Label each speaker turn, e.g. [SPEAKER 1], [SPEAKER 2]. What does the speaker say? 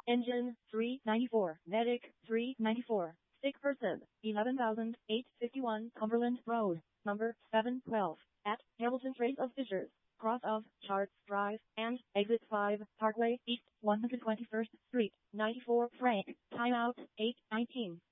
[SPEAKER 1] Engine 394. Medic 394. Sick person 11,851 Cumberland Road, number 712, at Hamilton Trace of Fishers, cross of Charts Drive, and exit 5 Parkway East 121st Street, 94 franc. Timeout 8:19.